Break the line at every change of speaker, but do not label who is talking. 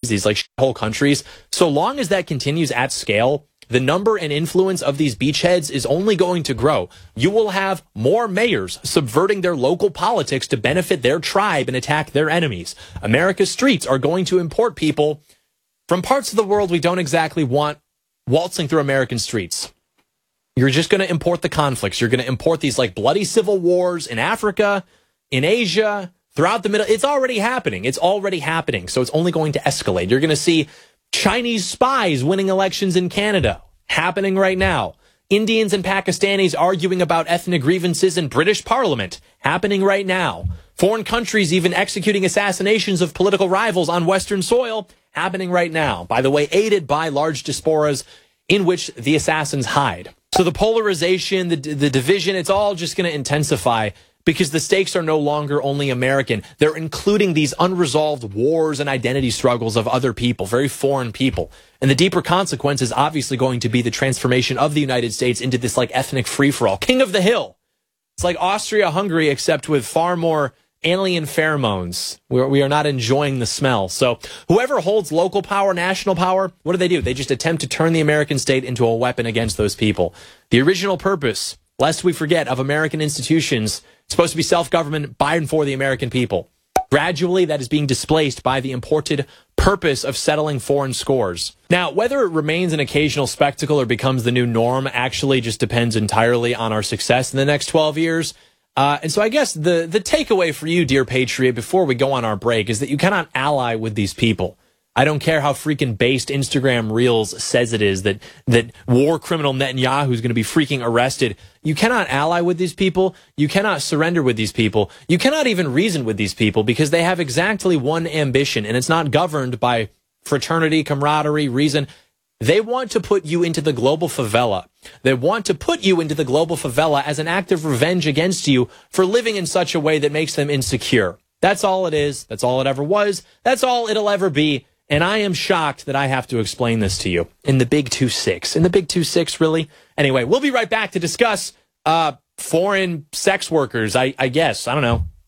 these like whole countries, so long as that continues at scale, the number and influence of these beachheads is only going to grow. You will have more mayors subverting their local politics to benefit their tribe and attack their enemies. America's streets are going to import people from parts of the world we don't exactly want waltzing through American streets. You're just going to import the conflicts. You're going to import these like bloody civil wars in Africa, in Asia, throughout the middle. It's already happening. It's already happening. So it's only going to escalate. You're going to see Chinese spies winning elections in Canada happening right now. Indians and Pakistanis arguing about ethnic grievances in British Parliament happening right now. Foreign countries even executing assassinations of political rivals on Western soil happening right now. By the way, aided by large diasporas in which the assassins hide. So the polarization, the division, it's all just going to intensify because the stakes are no longer only American. They're including these unresolved wars and identity struggles of other people, very foreign people. And the deeper consequence is obviously going to be the transformation of the United States into this like ethnic free-for-all. King of the hill. It's like Austria-Hungary, except with far more alien pheromones. We are not enjoying the smell. So whoever holds local power, national power, what do? They just attempt to turn the American state into a weapon against those people. The original purpose, lest we forget, of American institutions, supposed to be self-government by and for the American people. Gradually, that is being displaced by the imported purpose of settling foreign scores. Now, whether it remains an occasional spectacle or becomes the new norm actually just depends entirely on our success in the next 12 years. And so I guess the takeaway for you, dear Patriot, before we go on our break, is that you cannot ally with these people. I don't care how freaking based Instagram Reels says it is, that war criminal Netanyahu is going to be freaking arrested. You cannot ally with these people. You cannot surrender with these people. You cannot even reason with these people because they have exactly one ambition, and it's not governed by fraternity, camaraderie, reason. They want to put you into the global favela. They want to put you into the global favela as an act of revenge against you for living in such a way that makes them insecure. That's all it is. That's all it ever was. That's all it'll ever be. And I am shocked that I have to explain this to you in the Big 2-6. In the Big 2-6, really? Anyway, we'll be right back to discuss foreign sex workers, I guess. I don't know.